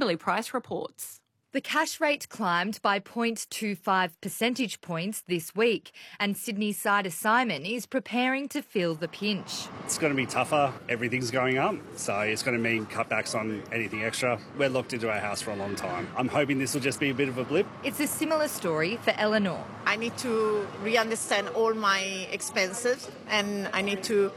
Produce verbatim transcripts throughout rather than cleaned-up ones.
Kimberly Price reports. The cash rate climbed by zero point two five percentage points this week, and Sydney Sider Simon is preparing to feel the pinch. It's going to be tougher. Everything's going up, so it's going to mean cutbacks on anything extra. We're locked into our house for a long time. I'm hoping this will just be a bit of a blip. It's a similar story for Eleanor. I need to re-understand all my expenses, and I need to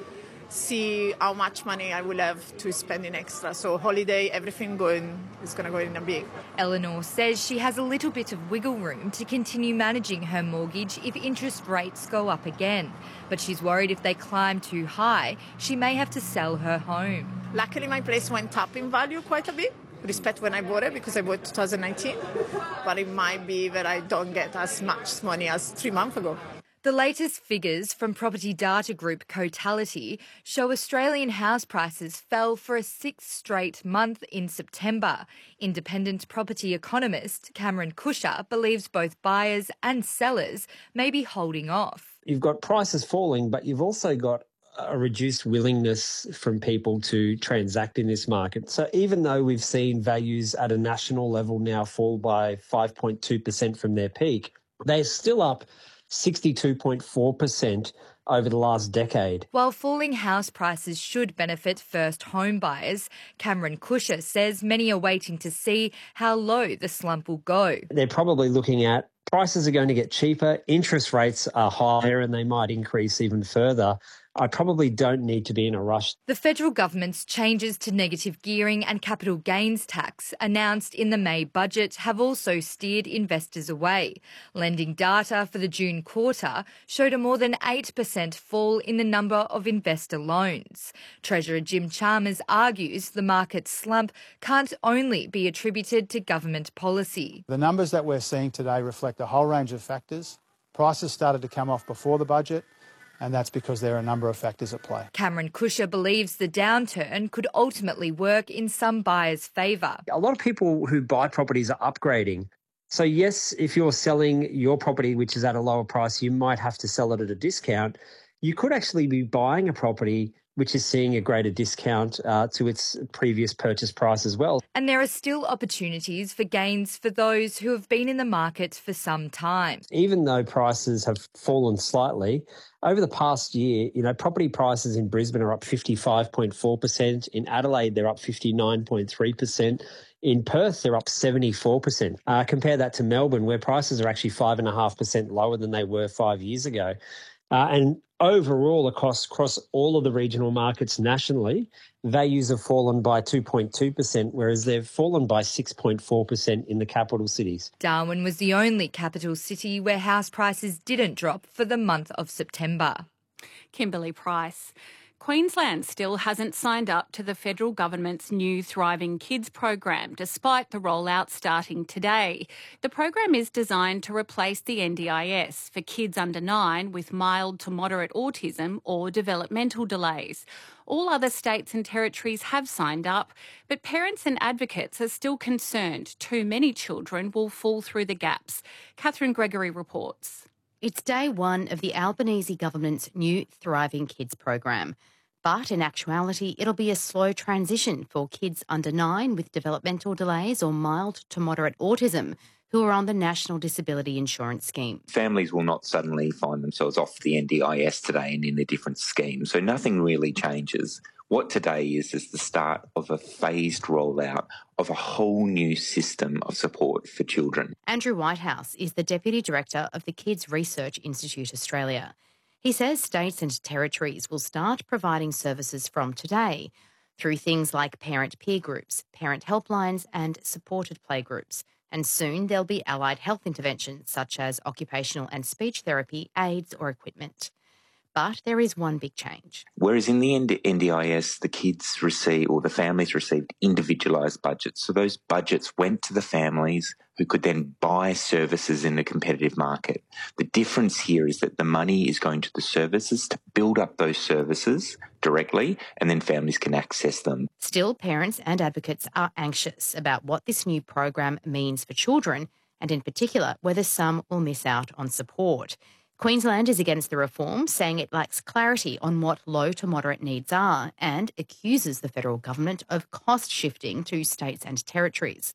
see how much money I will have to spend in extra. So holiday, everything going is going to go in a big. Eleanor says she has a little bit of wiggle room to continue managing her mortgage if interest rates go up again. But she's worried if they climb too high, she may have to sell her home. Luckily, my place went up in value quite a bit, respect when I bought it, because I bought twenty nineteen. But it might be that I don't get as much money as three months ago. The latest figures from property data group Cotality show Australian house prices fell for a sixth straight month in September. Independent property economist Cameron Kusher believes both buyers and sellers may be holding off. You've got prices falling, but you've also got a reduced willingness from people to transact in this market. So even though we've seen values at a national level now fall by five point two percent from their peak, they're still up sixty-two point four percent over the last decade. While falling house prices should benefit first home buyers, Cameron Kusher says many are waiting to see how low the slump will go. They're probably looking at prices are going to get cheaper, interest rates are higher and they might increase even further. I probably don't need to be in a rush. The federal government's changes to negative gearing and capital gains tax announced in the May budget have also steered investors away. Lending data for the June quarter showed a more than eight percent fall in the number of investor loans. Treasurer Jim Chalmers argues the market slump can't only be attributed to government policy. The numbers that we're seeing today reflect a whole range of factors. Prices started to come off before the budget, and that's because there are a number of factors at play. Cameron Kusher believes the downturn could ultimately work in some buyers' favour. A lot of people who buy properties are upgrading. So yes, if you're selling your property, which is at a lower price, you might have to sell it at a discount. You could actually be buying a property which is seeing a greater discount uh, to its previous purchase price as well. And there are still opportunities for gains for those who have been in the market for some time. Even though prices have fallen slightly, over the past year, you know, property prices in Brisbane are up fifty-five point four percent. In Adelaide, they're up fifty-nine point three percent. In Perth, they're up seventy-four percent. Uh, compare that to Melbourne, where prices are actually five point five percent lower than they were five years ago. Uh, and overall, across, across all of the regional markets nationally, values have fallen by two point two percent, whereas they've fallen by six point four percent in the capital cities. Darwin was the only capital city where house prices didn't drop for the month of September. Kimberly Price. Queensland still hasn't signed up to the federal government's new Thriving Kids program, despite the rollout starting today. The program is designed to replace the N D I S for kids under nine with mild to moderate autism or developmental delays. All other states and territories have signed up, but parents and advocates are still concerned too many children will fall through the gaps. Catherine Gregory reports. It's day one of the Albanese government's new Thriving Kids program. But in actuality, it'll be a slow transition for kids under nine with developmental delays or mild to moderate autism who are on the National Disability Insurance Scheme. Families will not suddenly find themselves off the N D I S today and in a different scheme, so nothing really changes. What today is is the start of a phased rollout of a whole new system of support for children. Andrew Whitehouse is the Deputy Director of the Kids Research Institute Australia. He says states and territories will start providing services from today through things like parent peer groups, parent helplines and supported playgroups. And soon there'll be allied health interventions such as occupational and speech therapy, aids or equipment. But there is one big change. Whereas in the N D I S, the kids receive, or the families received individualised budgets. So those budgets went to the families who could then buy services in the competitive market. The difference here is that the money is going to the services to build up those services directly, and then families can access them. Still, parents and advocates are anxious about what this new program means for children, and in particular, whether some will miss out on support. Queensland is against the reform, saying it lacks clarity on what low to moderate needs are and accuses the federal government of cost shifting to states and territories.